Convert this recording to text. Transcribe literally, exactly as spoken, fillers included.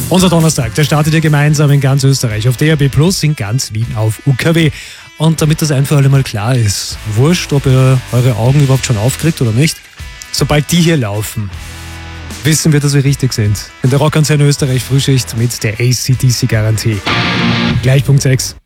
Unser Donnerstag, der startet ja gemeinsam in ganz Österreich auf D A B plus, in ganz Wien auf U K W. Und damit das ein für alle Mal klar ist, wurscht, ob ihr eure Augen überhaupt schon aufkriegt oder nicht, sobald die hier laufen, wissen wir, dass wir richtig sind. In der Rockantenne Österreich Frühschicht mit der A C D C-Garantie. Gleich Punkt sechs.